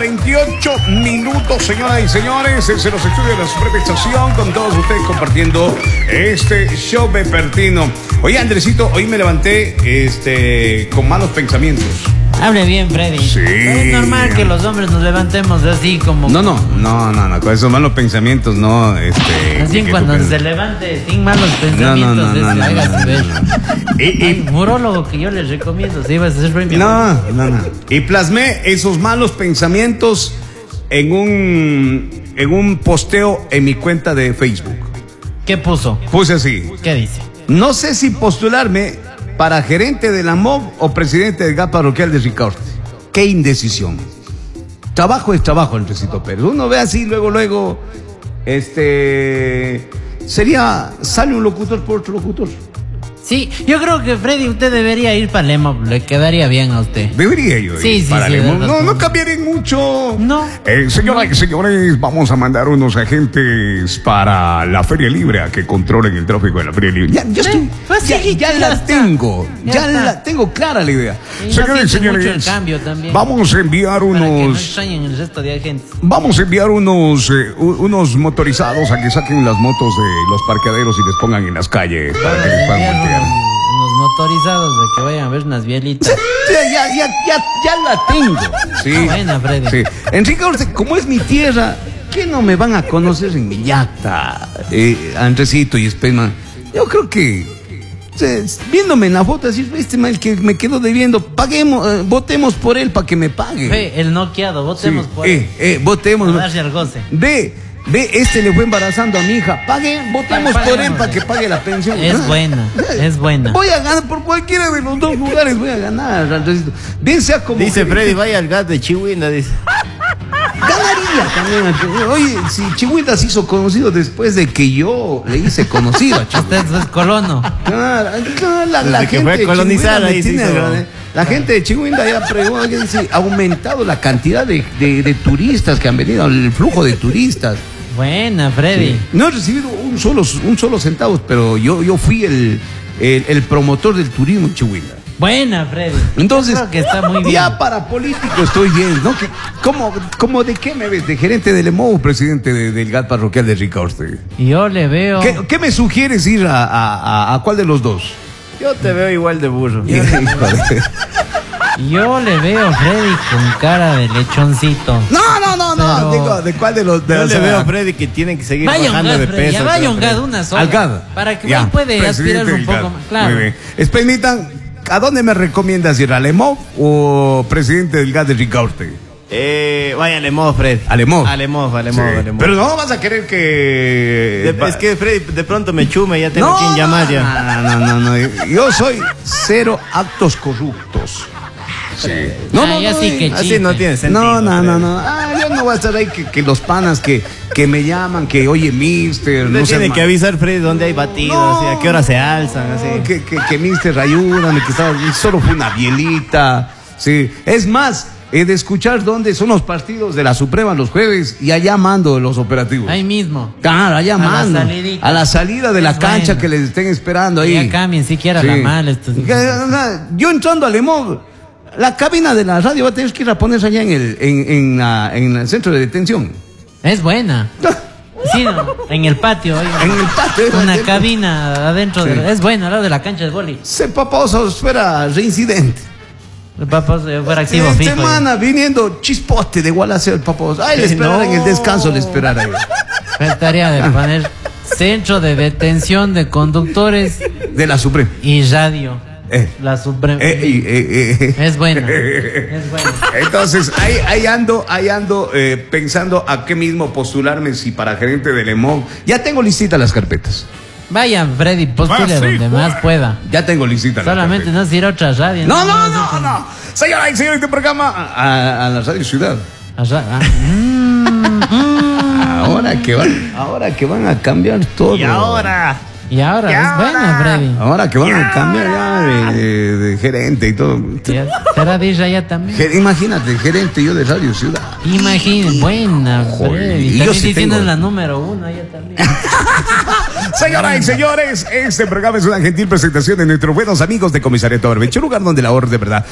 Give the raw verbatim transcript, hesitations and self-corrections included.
veintiocho minutos, señoras y señores, desde los estudios de la Suprema Estación, con todos ustedes compartiendo este show vespertino. Oye, Andresito, hoy me levanté este, con malos pensamientos. Hable bien, Freddy. Sí. Es normal que los hombres nos levantemos así como... No, no, no, no, no, con esos malos pensamientos, no, este... Así cuando se levante sin malos pensamientos, no, no, no, es no, hágase no, no, ver. no. Y, y, Hay un murólogo que yo les recomiendo, si ibas a hacer premio. no, no, no. Y plasmé esos malos pensamientos en un, en un posteo en mi cuenta de Facebook. ¿Qué puso? Puse así: ¿Qué dice? no sé si postularme para gerente de la M O V o presidente del G A P parroquial de Ricaurte. Qué indecisión. Trabajo es trabajo, Andresito Pérez. Uno ve así, luego, luego, este... sería, sale un locutor por otro locutor. Sí, yo creo que Freddy, usted debería ir para Lemo, le quedaría bien a usted. Debería yo ir Sí, sí, para sí, Lemo. de No, razón. no cambiaría mucho. No. Eh, señoras y señores, vamos a mandar unos agentes para la Feria Libre a que controlen el tráfico de la Feria Libre. Ya, ya estoy, pues ya, sí, ya ya la está. tengo, Ya ya, está. la tengo clara la idea. Y no Señores y siente mucho el señores, cambio también. vamos a enviar Para que no unos, extrañen el resto de agentes. vamos a enviar unos, eh, u- unos motorizados a que saquen las motos de los parqueaderos y les pongan en las calles para que les puedan Enviar voltear. unos, unos motorizados de que vayan a ver unas bielitas. Ya, ya, ya, ya, ya la tengo. Sí. Ah, buena, Freddy. Sí. Enrique Orce, como es mi tierra, ¿qué no me van a conocer en mi yacta? Eh, Andresito y Spellman. Yo creo que, o sea, viéndome en la foto, decir, este mal que me quedó debiendo, paguemos, eh, votemos por él para que me pague. Ve, el noqueado, votemos Sí. por eh, él. eh, votemos. A darse al goce. Ve, ve, este le fue embarazando a mi hija. Pague, votemos Pa- por él paguemos. para que pague la pensión. Es Ah. buena, es buena. Voy a ganar por cualquiera de los dos lugares, voy a ganar, Andresito. Bien sea como Dice gerente. Freddy, vaya al gas de Chihuahua, dice. Ganaría también. Oye, si Chihuahua se hizo conocido después de que yo le hice conocido a Chihuahua. Usted es colono. Claro, claro, la, la Desde que gente fue de colonizada Chihuahua me ahí se tiene hizo- agrade- La gente de Chihuahua ya pregunta, que dice, ha aumentado la cantidad de, de- de turistas que han venido, el flujo de turistas. Buena, Freddy. No he recibido un solo, un solo centavo, pero yo, yo fui el, el, el promotor del turismo en Chihuahua. Buena, Freddy. Entonces, Yo creo que está muy bien. ya para político estoy bien, ¿no? Que, ¿cómo, cómo de qué me ves? ¿De gerente del E M O o presidente de- del G A P parroquial de Ricaurte? Yo le veo. ¿Qué, qué me sugieres ir a, a, a, a cuál de los dos? Yo te veo igual de burro. Hijo de- Yo le veo a Freddy con cara de lechoncito. No, no, no, no. Pero- Digo, ¿de cuál de los dos? Yo le veo a Freddy que tienen que seguir Vaya un bajando gas, de Freddy. peso. Ya vaya creo, un gas Freddy. una sola. Al G A D. Para que Ya, él puede presidente aspirar un del G A D. poco más. Claro. Muy bien. Espenitan, ¿a dónde me recomiendas ir? ¿Al E M O o presidente del G A D de Ricaurte? Eh, vaya al Emo, Fred. Al E M O. Al Emo, al Sí. Emo, al Emo. Pero no vas a querer que... De- es que Freddy de pronto me chume, ya tengo no, quien llamar ya. No, no, no, no. Yo soy cero actos corruptos. Sí. No, Ah, no, ya no, sí eh. que Así chiste. no tiene sentido. No, no, no, Freddy. no. Ah, yo no voy a estar ahí que, que los panas que, que me llaman, que oye, mister, Usted no sé. tiene que avisar, Freddy, dónde hay batidos, No. así, a qué hora se alzan, así. Que, que, que mister, ayúdame, que estaba, solo fue una bielita. Sí. Es más, he de escuchar dónde son los partidos de la Suprema los jueves y allá mando los operativos. Ahí mismo. Claro, allá A la mando. salidita. A la salida de Es la cancha bueno. que les estén esperando ahí. Ya cambien siquiera Sí. la mala. Estos... Que- Yo entrando al E M O, la cabina de la radio va a tener que ir a ponerse allá en el, en, en la- en el centro de detención. Es buena. Sí, no, en el patio. oye. En el patio. Una adentro. cabina adentro. Sí. De... Es buena, al lado de la cancha de boli. Se paposo fuera reincidente. El papá se fuera activo Eh, fijo. semana viniendo chispote de Gualaceo el paposo. Ay, le esperara en el descanso, le esperara. Estaría de poner centro de detención de conductores De la Suprema. y radio. Eh. La Suprema. Eh, eh, eh, eh. Es buena. Es buena. Entonces, ahí, ahí ando, ahí ando eh, pensando a qué mismo postularme, si para gerente del E M O. Ya tengo listitas las carpetas. Vaya, Freddy, postule donde más pueda. Ya tengo listitas las Solamente carpetas. no se irá a otra radio. No, no, no, no. Señora y señor, este programa a, a la Radio Ciudad. A ra- ah, mm, mm. Ahora que van, ahora que van a cambiar todo. Y ahora. Y ahora, es buena, Freddy. Ahora que van a cambiar ya de, de- de gerente y todo. Ya, será de ella ya también. Ge- Imagínate, gerente yo de Radio Ciudad. Imaginen, buena, Joder, Freddy. y yo También sí diciendo tengo- la número uno, ella también. Señoras y señores, este programa es una gentil presentación de nuestros buenos amigos de Comisariato Barbecho, lugar donde la hora de verdad